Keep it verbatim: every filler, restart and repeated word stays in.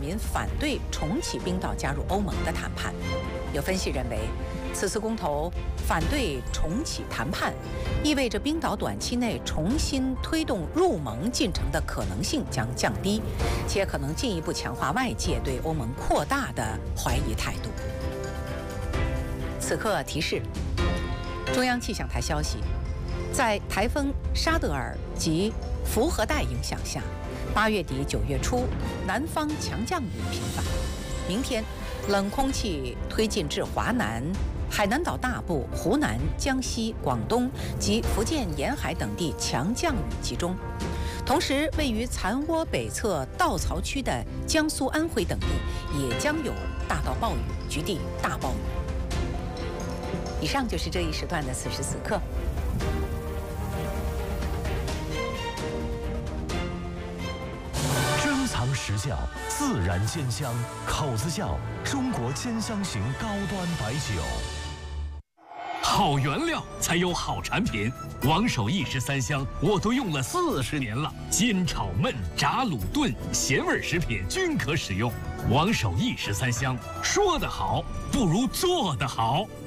民反对重启冰岛加入欧盟的谈判。有分析认为，此次公投反对重启谈判，意味着冰岛短期内重新推动入盟进程的可能性将降低，且可能进一步强化外界对欧盟扩大的怀疑态度。此刻提示：中央气象台消息，在台风沙德尔及福和带影响下，八月底九月初，南方强降雨频繁。明天，冷空气推进至华南、海南岛大部、湖南、江西、广东及福建沿海等地强降雨集中。同时，位于残涡北侧稻草区的江苏、安徽等地也将有大到暴雨，局地大暴雨。以上就是这一时段的此时此刻。 珍藏时效，自然鲜香，口子窖中国兼香型高端白酒。 好原料才有好产品，王守义十三香我都用了四十年了，煎炒焖炸卤炖咸味食品均可使用。王守义十三香，说得好不如做得好。